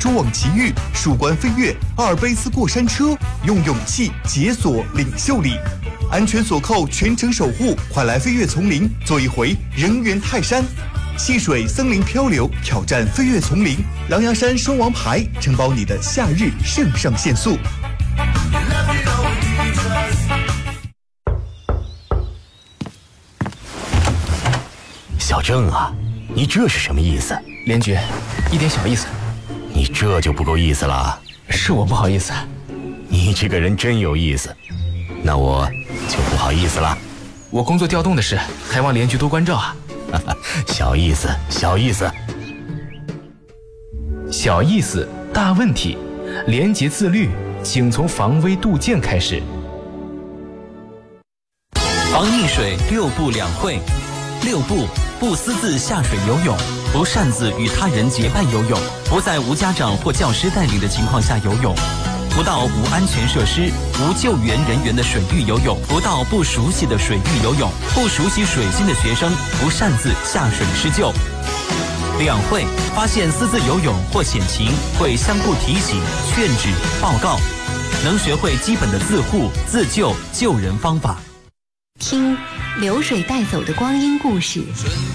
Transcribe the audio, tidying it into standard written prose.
捉网奇遇、蜀关飞跃、阿尔卑斯过山车，用勇气解锁领袖力。安全锁扣，全程守护，快来飞跃丛林，做一回人猿泰山。戏水森林漂流，挑战飞跃丛林，狼牙山双王牌，承包你的夏日肾上腺素。 小郑啊，你这是什么意思？ 连局，一点小意思。 你这就不够意思了。 是我不好意思。 你这个人真有意思，那我就不好意思了。 我工作调动的事，还望连局多关照啊。 小意思，小意思。 小意思，大问题。廉洁自律，请从防微杜渐开始。 防溺水6步2会。6步：不私自下水游泳，不擅自与他人结伴游泳，不在无家长或教师带领的情况下游泳，不到无安全设施、无救援人员的水域游泳，不到不熟悉的水域游泳，不熟悉水性的学生不擅自下水施救。2会：发现私自游泳或险情，会相互提醒、劝止、报告，能学会基本的自护、自救、救人方法。 听流水带走的光阴故事。